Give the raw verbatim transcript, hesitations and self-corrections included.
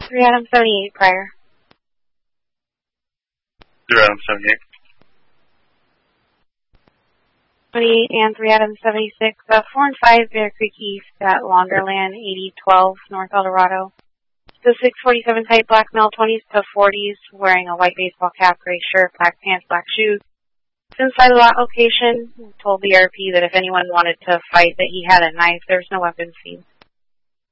three Adam seventy-eight prior. zero Adam seventy-eight. twenty-eight and three Adam seventy-six, uh, four and five Bear Creek East at Londerland, eighty twelve North Eldorado. The six forty-seven type black male, twenties to forties, wearing a white baseball cap, gray shirt, black pants, black shoes. Inside the lot location, told the R P that if anyone wanted to fight that he had a knife, there's no weapons seen.